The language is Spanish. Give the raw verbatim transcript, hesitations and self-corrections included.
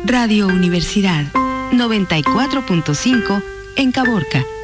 Radio Universidad noventa y cuatro punto cinco en Caborca.